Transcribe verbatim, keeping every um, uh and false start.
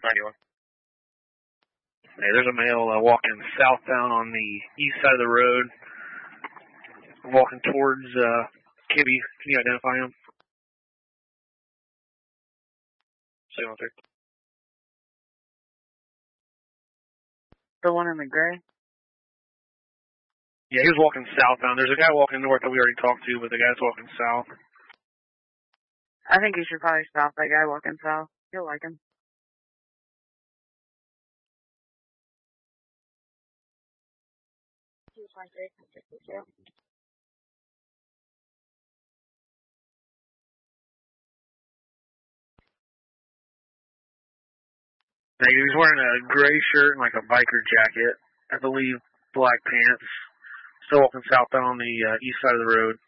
ninety-one. Hey, there's a male uh, walking southbound on the east side of the road, walking towards uh, Kibby. Can you identify him? seven one three. The one in the gray? Yeah, he was walking southbound. There's a guy walking north that we already talked to, but the guy's walking south. I think you should probably stop that guy walking south. You'll like him. Now, he was wearing a gray shirt and like a biker jacket. I believe black pants. Still walking southbound on the uh, east side of the road.